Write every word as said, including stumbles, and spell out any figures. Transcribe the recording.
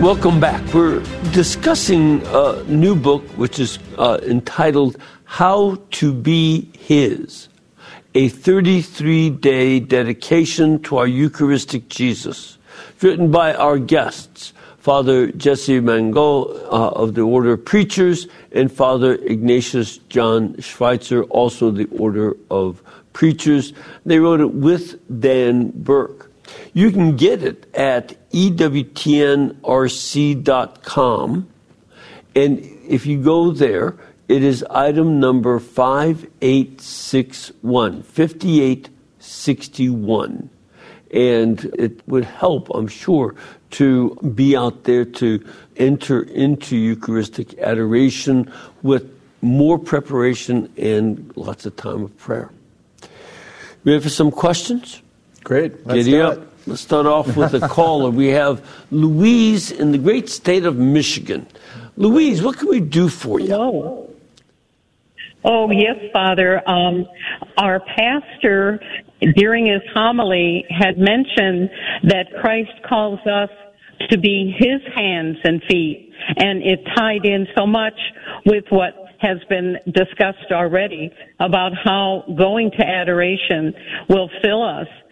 Welcome back. We're discussing a new book which is uh, entitled How to Be His, a thirty-three day dedication to our Eucharistic Jesus. It's written by our guests, Father Jesse Mango uh, of the Order of Preachers and Father Ignatius John Schweitzer, also the Order of Preachers. They wrote it with Dan Burke. You can get it at E W T N R C dot com, and if you go there, it is item number five eight six one, fifty-eight sixty-one, and it would help, I'm sure, to be out there to enter into Eucharistic adoration with more preparation and lots of time of prayer. Ready for some questions? Great. Let's Giddy start. up. Let's start off with a caller. We have Louise in the great state of Michigan. Louise, what can we do for you? Hello. Oh, yes, Father. Um, our pastor, during his homily, had mentioned that Christ calls us to be his hands and feet, and it tied in so much with what has been discussed already about how going to adoration will fill us